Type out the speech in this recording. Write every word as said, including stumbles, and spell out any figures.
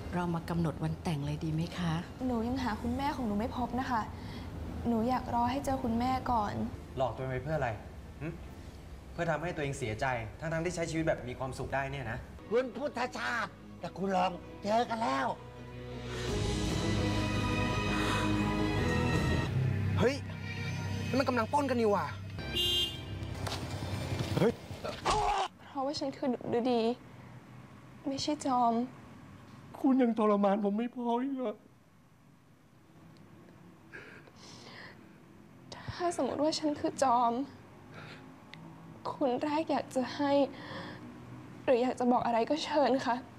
เรามากำหนดวันแต่งเลยดีไหมคะหนูยังหาคุณแม่ของหนูไม่พบนะคะ หนูอยากรอให้เจอคุณแม่ก่อนหลอกตัวเองไปเพื่ออะไรเพื่อทำให้ตัวเองเสียใจทั้งๆที่ใช้ชีวิตแบบมีความสุขได้เนี่ยนะคุณพุทธชาติแต่คุณลองเจอกันแล้วเฮ้ยมันกำลังป้นกันอยู่ว่ะเฮ้ยเพราะว่าฉันคือดุดี ไม่ใช่จอมคุณยังทรมานผมไม่พออีกเหรอถ้าสมมติว่าฉันคือจอม คุณแรกอยากจะให้ หรืออยากจะบอกอะไรก็เชิญค่ะ